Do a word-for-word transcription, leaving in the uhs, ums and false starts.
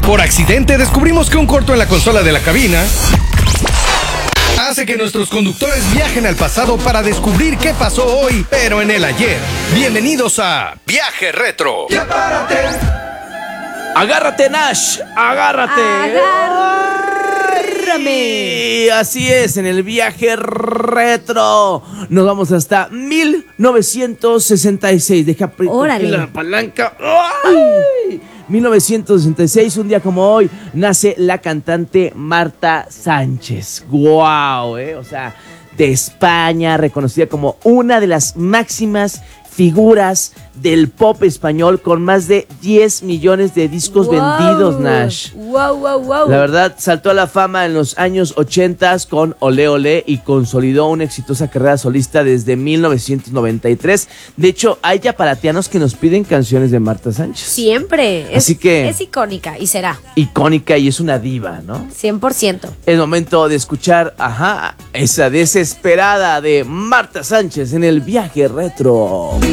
Por accidente descubrimos que un corto en la consola de la cabina hace que nuestros conductores viajen al pasado para descubrir qué pasó hoy, pero en el ayer. Bienvenidos a Viaje Retro. ¡Prepárate! ¡Agárrate, Nash! ¡Agárrate! ¡Agárrame! Así es, en el Viaje Retro nos vamos hasta mil novecientos sesenta y seis. Deja Órale. la palanca. ¡Ay! mil novecientos sesenta y seis, un día como hoy, nace la cantante Marta Sánchez. ¡Guau! ¿eh? O sea, de España, reconocida como una de las máximas figuras del pop español, con más de diez millones de discos wow. vendidos, Nash. Wow, wow, wow. La verdad, saltó a la fama en los años ochenta con Olé Olé y consolidó una exitosa carrera solista desde mil novecientos noventa y tres. De hecho, hay yaparatianos que nos piden canciones de Marta Sánchez. Siempre. Así es, que... Es icónica y será. Icónica y es una diva, ¿no? cien por ciento. Es momento de escuchar, ajá, esa desesperada de Marta Sánchez en el Viaje Retro.